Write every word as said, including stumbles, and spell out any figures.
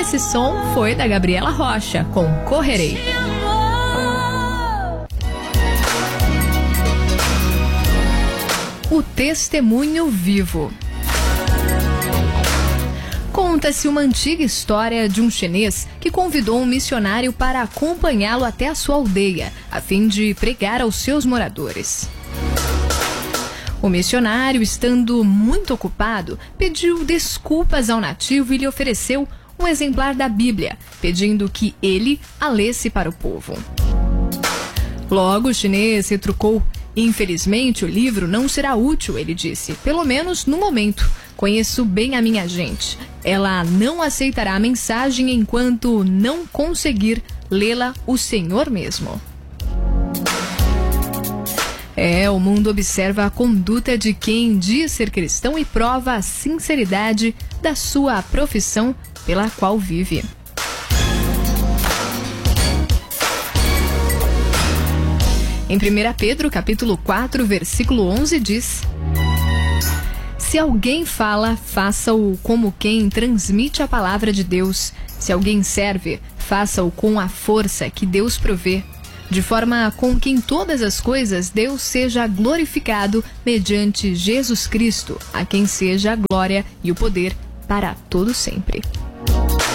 esse som foi da Gabriela Rocha, com Correrei. O testemunho vivo. Conta-se uma antiga história de um chinês que convidou um missionário para acompanhá-lo até a sua aldeia, a fim de pregar aos seus moradores. O missionário, estando muito ocupado, pediu desculpas ao nativo e lhe ofereceu um exemplar da Bíblia, pedindo que ele a lesse para o povo. Logo, o chinês retrucou: "Infelizmente, o livro não será útil", ele disse, "pelo menos no momento. Conheço bem a minha gente. Ela não aceitará a mensagem enquanto não conseguir lê-la o Senhor mesmo." É, o mundo observa a conduta de quem diz ser cristão e prova a sinceridade da sua profissão pela qual vive. Em primeira Pedro, capítulo quatro, versículo onze, diz: "Se alguém fala, faça-o como quem transmite a palavra de Deus. Se alguém serve, faça-o com a força que Deus provê, de forma com que em todas as coisas Deus seja glorificado mediante Jesus Cristo, a quem seja a glória e o poder para todo sempre."